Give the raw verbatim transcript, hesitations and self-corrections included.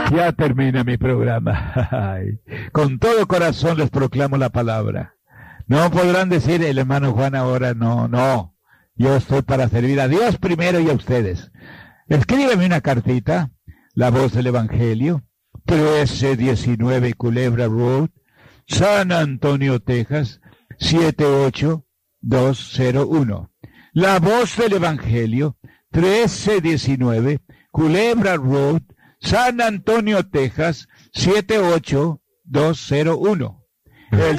Ya termina mi programa. Ay, con todo corazón les proclamo la palabra. No podrán decir el hermano Juan ahora, no, no. Yo estoy para servir a Dios primero y a ustedes. Escríbeme una cartita, La Voz del Evangelio, trece diecinueve Culebra Road, San Antonio, Texas, siete ocho dos cero uno. La Voz del Evangelio, trece diecinueve Culebra Road, San Antonio, Texas, siete ocho dos cero uno. El